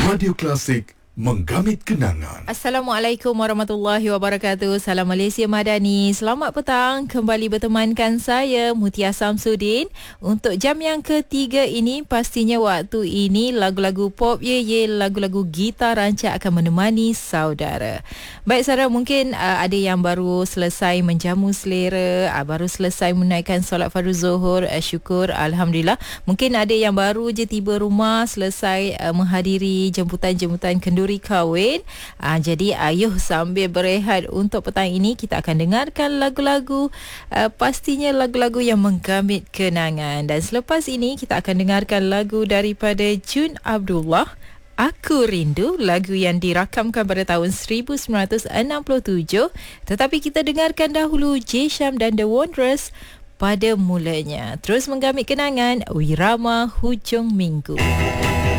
Radio Klasik menggamit kenangan. Assalamualaikum warahmatullahi wabarakatuh. Salam Malaysia Madani. Selamat petang. Kembali bertemankan saya Mutia Samsudin. Untuk jam yang ketiga ini, pastinya waktu ini lagu-lagu pop lagu-lagu gitar rancak akan menemani saudara. Baik saudara, mungkin ada yang baru selesai menjamu selera, baru selesai menaikkan solat fardu zuhur, syukur alhamdulillah. Mungkin ada yang baru je tiba rumah, selesai menghadiri jemputan-jemputan kenduri kahwin. Jadi ayuh sambil berehat untuk petang ini kita akan dengarkan lagu-lagu pastinya lagu-lagu yang menggamit kenangan. Dan selepas ini kita akan dengarkan lagu daripada Jun Abdullah, Aku Rindu, lagu yang dirakamkan pada tahun 1967. Tetapi kita dengarkan dahulu J Syam dan The Wanderers pada mulanya. Terus menggamit kenangan, Wirama Hujung Minggu.